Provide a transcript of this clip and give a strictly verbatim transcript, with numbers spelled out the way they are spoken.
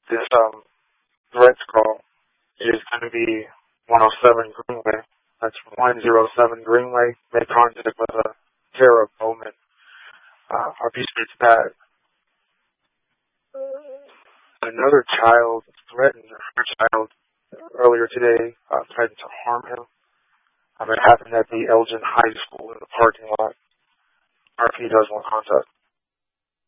This um threats call is going to be one oh seven Greenway. That's one oh seven Greenway. Make contact with a Tara Bowman. Uh, our piece states that another child threatened her child earlier today, uh, threatened to harm him. Um, it happened at the Elgin High School in the parking lot. R P does want contact.